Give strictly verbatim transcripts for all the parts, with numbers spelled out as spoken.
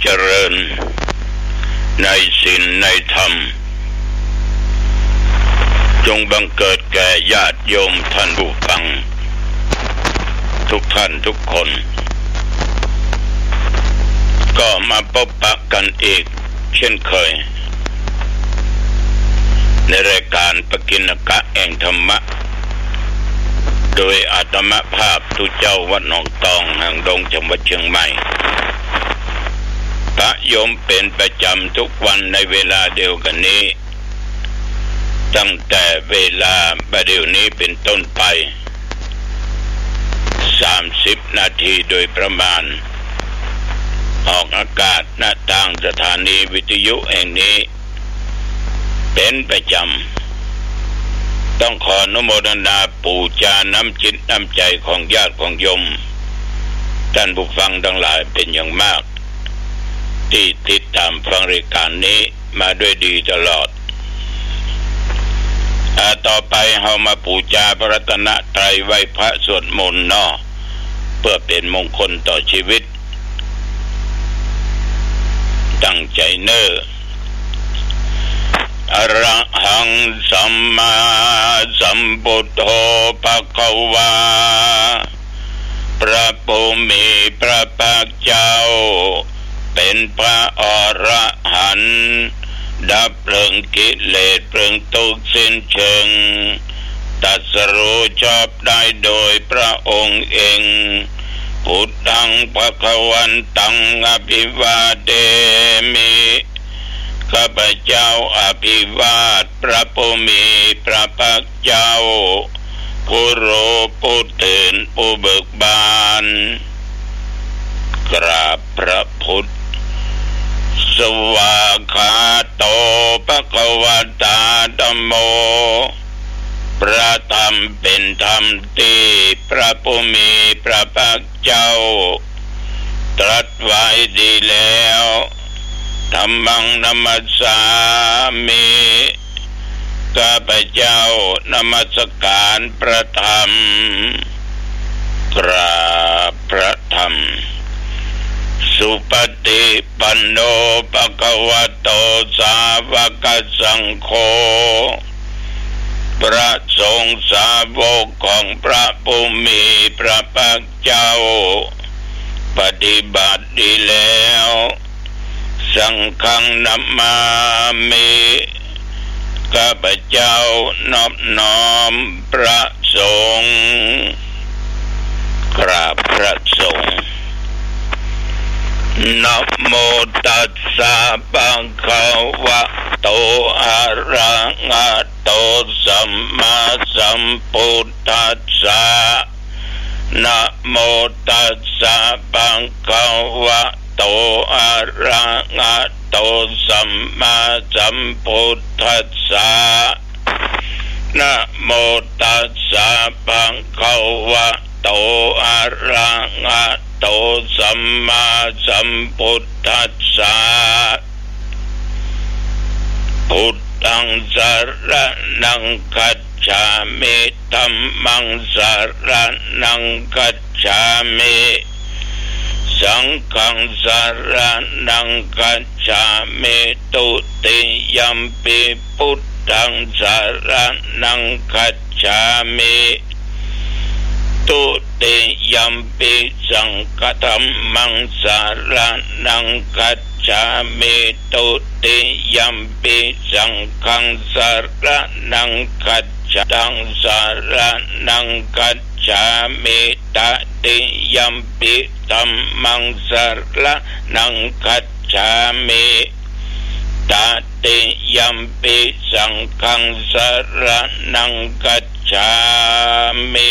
ริญในศีลในธรรมจงบังเกิดแก่ญาติโยมท่านผู้ฟังทุกท่านทุกคนก็มาพบปะกันอีกเช่นเคยในรายการปกิณกะแห่งธรรมะโดยอาตมภาพทุเจ้าวัดหนองตองแห่งดงจังหวัดเชียงใหม่พระโยมเป็นประจำทุกวันในเวลาเดียวกันนี้ตั้งแต่เวลาประเดี๋ยวนี้เป็นต้นไปสามสิบนาทีโดยประมาณออกอากาศณทางสถานีวิทยุแห่งนี้เป็นประจำต้องขออนุโมทนาปูจาน้ำจิตน้ำใจของญาติของโยมท่านผู้ฟังทั้งหลายเป็นอย่างมากที่ติดตามฟังรายการนี้มาด้วยดีตลอดต่อไปเฮามาปูจาพระรัตนตรัยไหว้พระสวดมนต์เนาะเพื่อเป็นมงคลต่อชีวิตตั้งใจเน้ออะระหังสัมมาสัมพุทโธภคะวาพระผู้มีพระภาคเจ้าเป็นพระอรหันต์ดับเพลิงกิเลสเพลิงทุกข์สิ้นเชิงตรัสรู้ชอบได้โดยพระองค์เองพุทธังภคะวันตังอภิวาเทมิข้าพเจ้าอภิวาทพระผู้มีพระภาคเจ้าผู้รู้ผู้ตื่นผู้เบิกบานกราบพระพุทธสวากขาโตภควตาธัมโมพระธรรมเป็นธรรมที่พระผู้มีพระภาคเจ้าตรัสไว้ดีแล้วธัมมังนัมสสามิข้าพเจ้านมัสการพระธรรมกราบพระธรรมสุปฏิปันโนภควโตสาวกสังโฆพระสงฆ์สาวกของพระผู้มีพระภาคเจ้าปฏิบัติดีแล้วสังฆังนัมมามิข้าพเจ้านอบน้อมพระสงฆ์กราบพระสงฆ์นะโมตัสสะภะคะวะโตอะระหะโตสัมมาสัมพุทธัสสะนะโมตัสสะภะคะวะโตอะระหะโตสัมมาสัมพุทธัสสะนะโมตัสสะภะคะวะโตอะระหะโตสัมมาสัมพุทธัสสะพุทธังสรณังคัจฉามิธัมมังสรณังคัจฉามิสังฆังสรณังคัจฉามิตุติยัมปิพุทธังสรณังคัจฉามิตุติยัมปิสังฆธัมมังสรณังคัจฉามิตุติยัมปิสังฆังสรณังคัจฉามิสรณังคัจฉามิตติยัมปิธัมมังสรณังคัจฉามิตติยัมปิสังฆังสรณังคัจฉามิ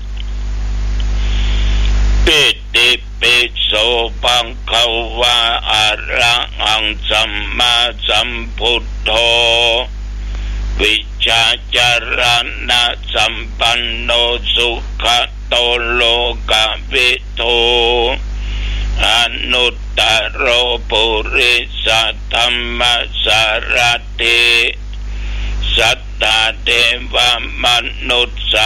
ปิติปิโสภควะอะระหังสัมมาสัมพุทโธวิชชาจารณะสัมปันโนสุขโตโลกวิทูอนุตตโรปุริสธัมมสารถิสัทธาเทวมนุษย์